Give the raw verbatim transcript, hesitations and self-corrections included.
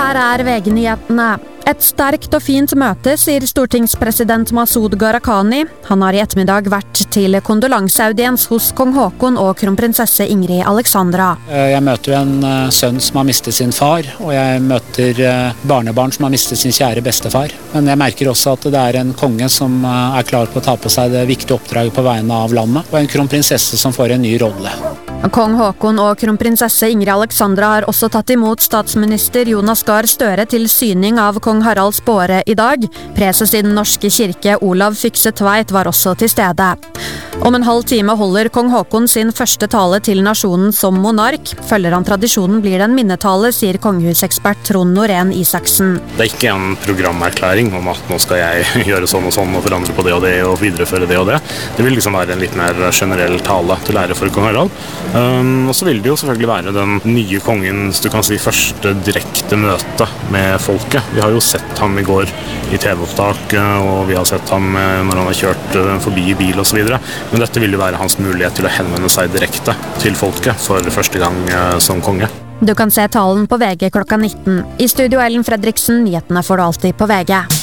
Her er V G-nyhetene. Et sterkt og fint møte, sier stortingspresident Masoud Gharahkhani. Han har i ettermiddag vært til kondolanseaudiens hos kong Haakon og kronprinsesse Ingrid Alexandra. Jeg møter jo en sønn som har mistet sin far, og jeg møter barnebarn som har mistet sin kjære bestefar. Men jeg merker også at det er en konge som er klar på å ta på seg det viktige oppdraget på vegne av landet, og en kronprinsesse som får en ny rolle. Kong Haakon og kronprinsesse Ingrid Alexandra har også tatt imot statsminister Jonas Gahr Støre til syning av kong Haralds båre i dag. Preses i den norske kirke Olav Fykse Tveit var også til stede. Om en halv time holder kong Haakon sin første tale til nasjonen som monark. Følger han tradisjonen blir det en minnetale, sier kongehusekspert Trond Norén Isaksen. Det er ikke en programerklæring om at nå skal jeg gjøre sånn og sånn og forandre på det og det og videreføre det og det. Det vil liksom være en litt mer generell tale til ære for kong Harald. Um, og så vil det jo selvfølgelig være den nye kongens, du kan si, første direkte møte med folket. Vi har jo sett ham i går i T V-opptak, og vi har sett ham når han har kjørt forbi i bil og så videre. Men dette vil jo være hans mulighet til å henvende seg direkte til folket for første gang som konge. Du kan se talen på V G klokka nitten. I studio Ellen Fredriksen, nyhetene får du alltid på V G.